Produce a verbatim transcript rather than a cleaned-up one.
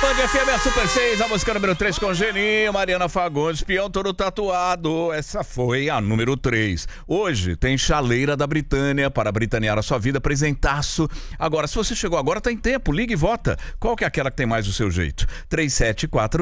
Band F M é Super seis, a música número três com Geninho, Mariana Fagundes, peão todo tatuado. Essa foi a número três. Hoje tem Chaleira da Britânia para britanear a sua vida, presentaço. Agora, se você chegou agora, tá em tempo, liga e vota. Qual que é aquela que tem mais o seu jeito? três sete quatro